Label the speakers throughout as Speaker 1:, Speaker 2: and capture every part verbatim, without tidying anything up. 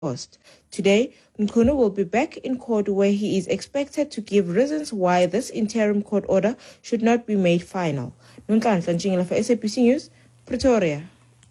Speaker 1: cost. Today, Mkhunu will be back in court where he is expected to give reasons why this interim court order should not be made final. Nonhlanhla Ntshingela for S A B C News, Pretoria.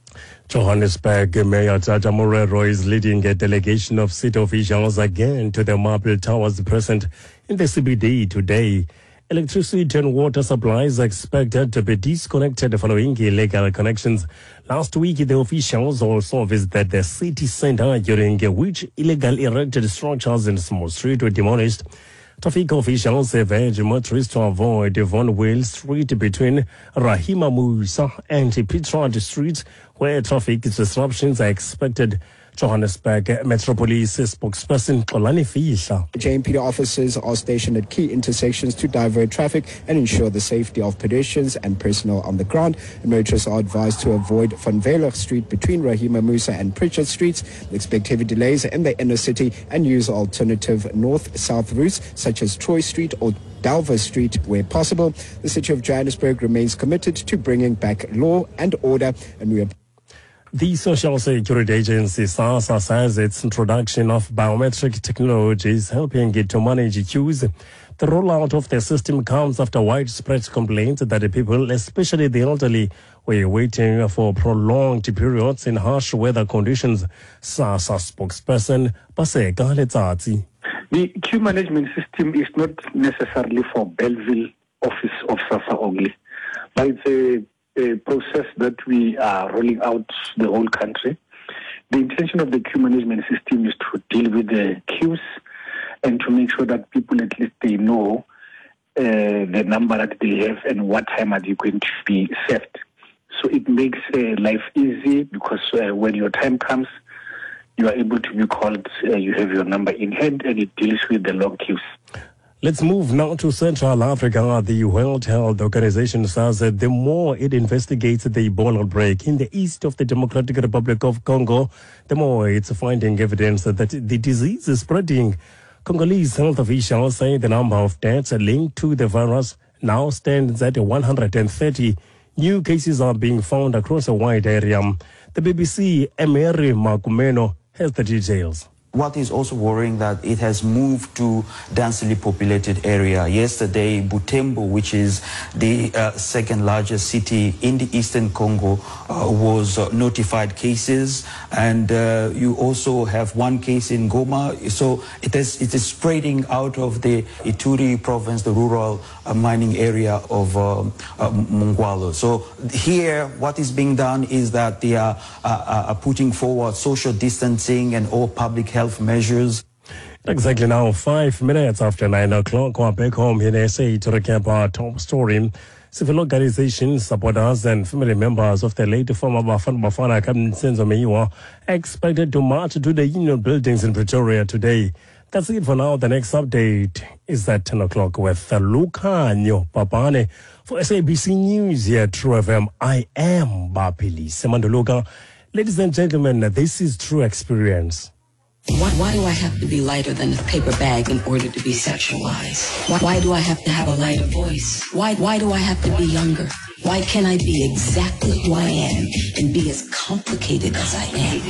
Speaker 2: Johannesburg Mayor Tata Morero is leading a delegation of city officials again to the Marble Towers present in the C B D today. Electricity and water supplies are expected to be disconnected following illegal connections. Last week, the officials also visited the city center, during which illegal erected structures in Small Street were demolished. Traffic officials have urged motorists to avoid Von Wheel Street between Rahima Musa and Pitrard Street, where traffic disruptions are expected. Johannesburg Metropolis spokesperson Xolani Fihla.
Speaker 3: J M P D officers are stationed at key intersections to divert traffic and ensure the safety of pedestrians and personnel on the ground. Motorists are advised to avoid Van Velig Street between Rahima Musa and Pritchard Streets. Expect heavy delays in the inner city and use alternative north-south routes such as Troy Street or Dalva Street where possible. The city of Johannesburg remains committed to bringing back law and order, and we are
Speaker 2: The Social Security Agency, SASSA, says its introduction of biometric technology is helping it to manage queues. The rollout of the system comes after widespread complaints that the people, especially the elderly, were waiting for prolonged periods in harsh weather conditions. SASSA spokesperson Paseka Letsatsi.
Speaker 4: The queue management system is not necessarily for Belleville office of SASSA only, but it's a a process that we are rolling out the whole country. The intention of the queue management system is to deal with the queues and to make sure that people at least they know uh, the number that they have and what time are they going to be served. So it makes uh, life easy because uh, when your time comes, you are able to be called, uh, you have your number in hand, and it deals with the long queues.
Speaker 2: Let's move now to Central Africa. The World Health Organization says that the more it investigates the Ebola outbreak in the east of the Democratic Republic of Congo, the more it's finding evidence that the disease is spreading. Congolese health officials say the number of deaths linked to the virus now stands at one hundred thirty. New cases are being found across a wide area. The B B C Emery Makumeno has the details.
Speaker 5: What is also worrying that it has moved to densely populated area. Yesterday, Butembo, which is the uh, second largest city in the eastern Congo, uh, was uh, notified cases, and uh, you also have one case in Goma. So it is it is spreading out of the Ituri province, the rural uh, mining area of uh, uh, Mongwalo. So here, what is being done is that they are, uh, are putting forward social distancing and all public health health measures.
Speaker 2: Exactly now, five minutes after nine o'clock, we're back home in S A to recap our top story. Civil organizations, supporters, and family members of the late former Bafana Bafana Captain Senzo Meyiwa are expected to march to the union buildings in Pretoria today. That's it for now. The next update is at ten o'clock with Lucanio Papane. For S A B C News here at True F M, I am Bapili Semandoluka. Ladies and gentlemen, this is True Experience.
Speaker 6: Why, why do I have to be lighter than a paper bag in order to be sexualized? Why, why do I have to have a lighter voice? Why, why do I have to be younger? Why can't I be exactly who I am and be as complicated as I am?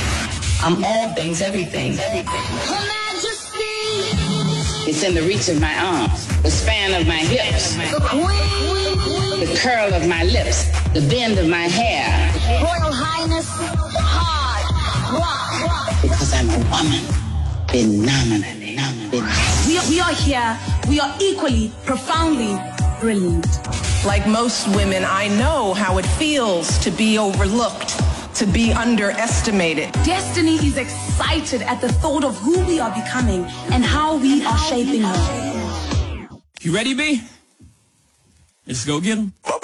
Speaker 6: I'm all things, everything. everything. It's in the reach of my arms, the span of my hips, the curl of my lips, the bend of my hair.
Speaker 7: Royal Highness, hard rock.
Speaker 6: Because I'm a woman, phenomenally.
Speaker 7: We are, we are here, we are equally, profoundly brilliant.
Speaker 8: Like most women, I know how it feels to be overlooked, to be underestimated.
Speaker 7: Destiny is excited at the thought of who we are becoming and how we are shaping her.
Speaker 9: You ready, B? Let's go get 'em.